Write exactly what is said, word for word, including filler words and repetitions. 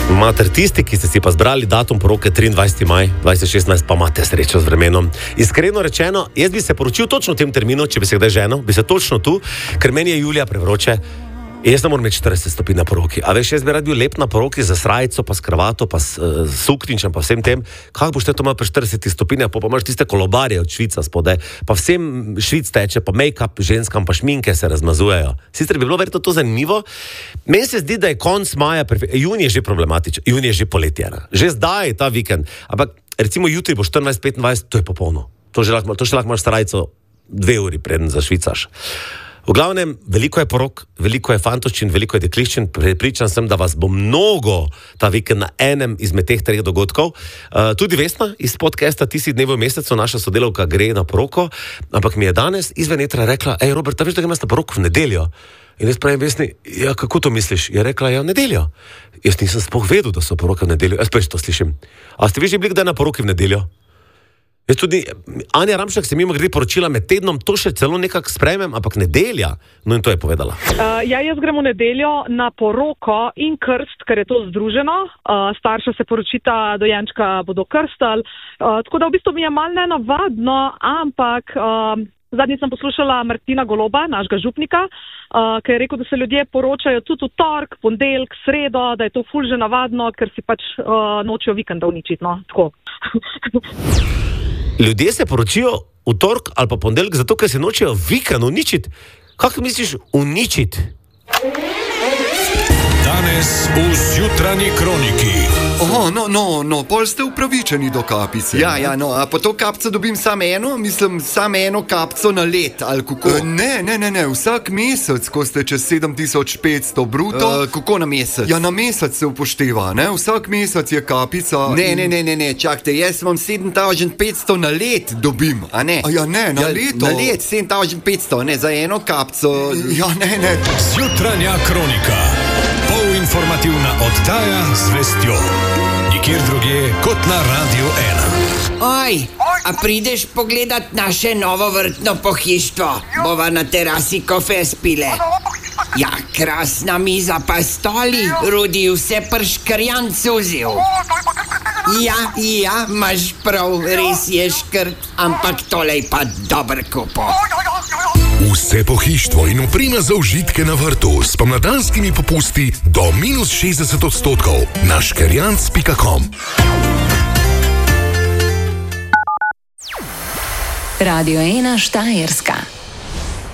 Mater, tisti, ki ste si pa zbrali datum poroke triindvajseti maj dvajset šestnajst, pa imate srečo z vremenom. Iskreno rečeno, jaz bi se poročil točno v tem terminu, če bi se kdaj ženil, bi se točno tu, ker meni je julija prevroče. Jaz ne moram imeti štirideset stopinj na poroki. A veš, jaz bi rad bil lep na poroki za srajico, pa s kravato, pa s uh, sukničem, pa vsem tem. Kako boš te to imel pri štiridesetih stopinjah, pa, pa imaš tiste kolobarje od Švica spodaj, pa vsem Švic teče, pa make-up ženskam, pa šminke se razmazujejo. Sicer bi bilo verjetno to zanimivo. Meni se zdi, da je konc maja, junij je že problematičen, junij je že poletje, ne? Že zdaj je ta vikend, ampak recimo jutri bo štirinajst petindvajset, to je popolno. To, lahko, to še lahko imaš srajico dve uri preden zašvicaš. V glavnem, veliko je porok, veliko je fantoščin, veliko je dekliščin, prepričan sem, da vas bo mnogo ta vikend na enem izmed teh treh dogodkov. Uh, tudi Vesna iz podcasta Ti si dnevo v mesecu, naša sodelavka, gre na poroko, ampak mi je danes izven etra rekla, ej Robert, ta veš, da grem na poroko v nedeljo? In jaz pravim Vesni, ja, kako to misliš? Je rekla, ja, v nedeljo. Jaz nisem sploh vedel, da so poroke v nedeljo. Jaz prvič to slišim. A ste vi že bili kdaj na poroki v nedeljo? Jaz tudi, Anja Ramšak se mimo grede poročila med tednom, to še celo nekako sprejmem, ampak nedelja, no in to je povedala. Uh, ja, jaz grem v nedeljo na poroko in krst, ker je to združeno. Uh, starša se poročita, dojenčka bodo krstali. Uh, tako da v bistvu mi je malo nenavadno, ampak uh, zadnji sem poslušala Martina Goloba, našega župnika, uh, ki je rekel, da se ljudje poročajo tudi v tork, ponedeljek, sredo, da je to ful že navadno, ker si pač uh, nočejo vikenda uničiti, no, tako. Ljudje se poročijo v tork ali pa ponedeljek zato, ker se nočejo vikend uničiti. Kako misliš uničiti? Danes v Zjutranji kroniki. Oho, no, no, no, pol ste upravičeni do kapice. Ja, ja, no, a po to kapco dobim samo eno? Mislim, samo eno kapco na let, ali kako? Uh, ne, ne, ne, ne, vsak mesec, ko ste čez sedem tisoč petsto bruto. Uh, kako na mesec? Ja, na mesec se upošteva, ne, vsak mesec je kapica. Ne, in... ne, ne, ne, ne, čakajte, jaz imam sedem tisoč petsto na let dobim, a ne? A ja, ne, na ja, leto. Na let, sedem tisoč petsto, ne, za eno kapco. Ja, ne, ne. Zjutranja kronika. Informativna oddaja z vestjo. Nikjer drugje kot na Radio ena. Oj, a prideš pogledat naše novo vrtno pohištvo? Bova na terasi kofe spile. Ja, krasna miza pa stoli, Rudi vse prškrjan cuzil. Ja, ja, imaš prav, res je škrt, ampak tole je pa dober kupo. Vse pohištvo in oprema za užitke na vrtu s pomladanskimi popusti do minus šestdeset odstotkov na škerjanc pika com. Radio ena Štajerska.